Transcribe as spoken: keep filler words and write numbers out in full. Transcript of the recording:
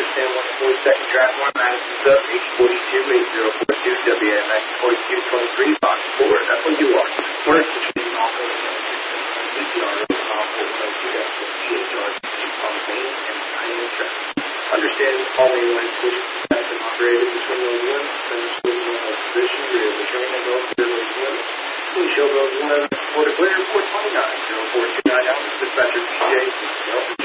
Understand one forty-second track one, Madison Sub, H forty-two, eight zero four two, W M X forty-two twenty-three, box four, that's when you are. Work between also C P R, also C H R, on main and pioneer track. Understand all main line switches, that's an operator between those limits, and switching on the position, rear of the train, and go through those limits. We show those one, for the clear, four twenty-nine, zero four two nine, out, dispatcher P J,